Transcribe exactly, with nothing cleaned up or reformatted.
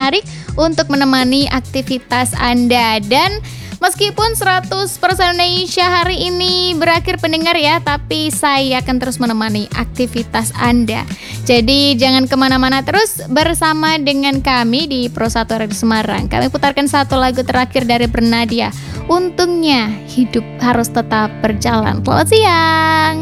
menarik untuk menemani aktivitas Anda. Dan meskipun seratus persen Indonesia hari ini berakhir pendengar ya, tapi saya akan terus menemani aktivitas Anda. Jadi jangan kemana-mana, terus bersama dengan kami di Pro satu Radio Semarang. Kami putarkan satu lagu terakhir dari Bernadia. Untungnya hidup harus tetap berjalan. Selamat siang.